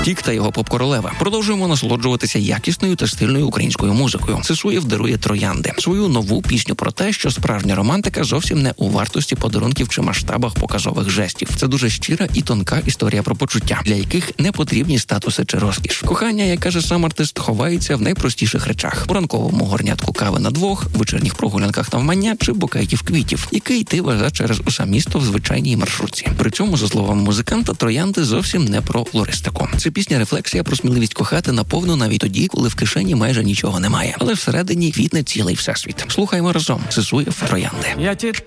Тік та його поп-королева. Продовжуємо насолоджуватися якісною та стильною українською музикою. Сисуєв дарує «Троянди» – свою нову пісню про те, що справжня романтика зовсім не у вартості подарунків чи масштабах показових жестів. Це дуже щира і тонка історія про почуття, для яких не потрібні статуси чи розкіш. Кохання, як каже сам артист, ховається в найпростіших речах: у ранковому горнятку кави на двох, вечірніх прогулянках навмання чи букетів квітів, який ти везе через усе місто в звичайній маршрутці. При цьому, за словами музиканта, «Троянди» зовсім не про флористику. Це пісня-рефлексія про сміливість кохати наповну навіть тоді, коли в кишені майже нічого немає. Але всередині квітне цілий всесвіт. Слухаймо разом. Сисуєв «Троянди».